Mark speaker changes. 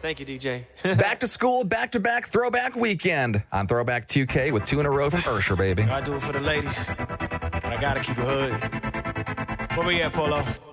Speaker 1: Thank you, DJ.
Speaker 2: Back to school, back-to-back throwback weekend on Throwback 2K with 2 in a row from Ursher, baby.
Speaker 1: I do it for the ladies, but I gotta keep it hood. Where we at, Polo?